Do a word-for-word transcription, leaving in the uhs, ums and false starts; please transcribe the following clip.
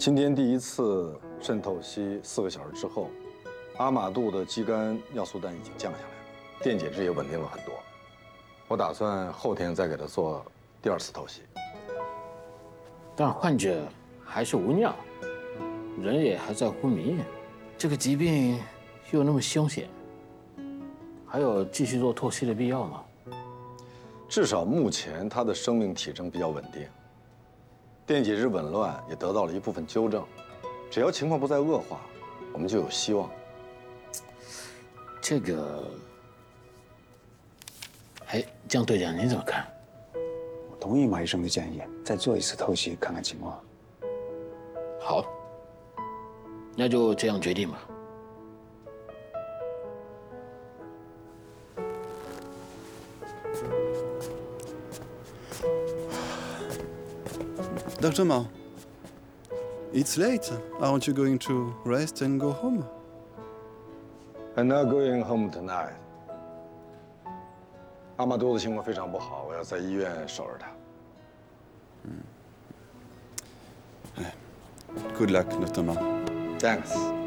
今天第一次肾透析四个小时之后，阿玛杜的肌酐尿素氮已经降下来了，电解质也稳定了很多。我打算后天再给他做第二次透析。 但患者还是无尿，人也还在昏迷，这个疾病又那么凶险，还有继续做透析的必要吗？ 至少目前他的生命体征比较稳定，电解质紊乱也得到了一部分纠正，只要情况不再恶化，我们就有希望。 这个，哎，江队长你怎么看？ 我同意马医生的建议，再做一次透析看看情况。 好，那就这样决定吧。 Doctor Mao, it's late. Aren't you going to rest and go home? I'm not going home tonight. 阿玛多的情况非常不好，我要在医院守着他。 Good luck, Doctor Mao. Thanks.